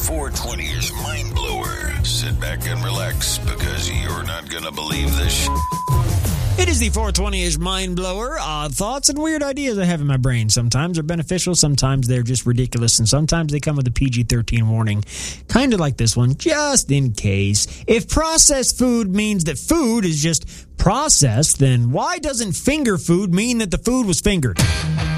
420's Mind Blower. Sit back and relax because you're not going to believe this. It is the 420-ish Mind Blower. Odd thoughts and weird ideas I have in my brain. Sometimes they're beneficial, sometimes they're just ridiculous, and sometimes they come with a PG-13 warning. Kind of like this one, just in case. If processed food means that food is just processed, then why doesn't finger food mean that the food was fingered?